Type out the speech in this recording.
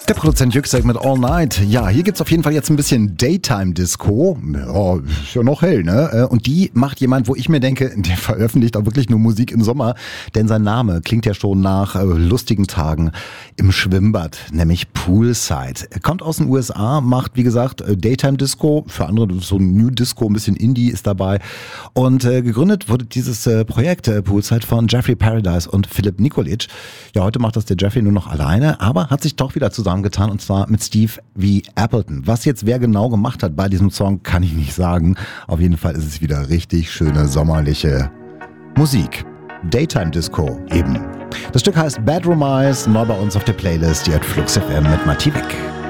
Der Produzent Jück sagt mit All Night. Ja, hier gibt's auf jeden Fall jetzt ein bisschen Daytime-Disco. Ja, ist ja noch hell, ne? Und die macht jemand, wo ich mir denke, der veröffentlicht auch wirklich nur Musik im Sommer. Denn sein Name klingt ja schon nach lustigen Tagen im Schwimmbad, nämlich Poolside. Er kommt aus den USA, macht, wie gesagt, Daytime-Disco. Für andere so ein New Disco, ein bisschen Indie ist dabei. Und gegründet wurde dieses Projekt Poolside von Jeffrey Paradise und Philipp Nikolic. Ja, heute macht das der Jeffrey nur noch alleine, aber hat sich doch wieder zusammengetan, und zwar mit Steve V. Appleton. Was jetzt wer genau gemacht hat bei diesem Song, kann ich nicht sagen. Auf jeden Fall ist es wieder richtig schöne sommerliche Musik. Daytime Disco eben. Das Stück heißt Bedroom Eyes, neu bei uns auf der Playlist, die hat Flux FM mit Matti Weck.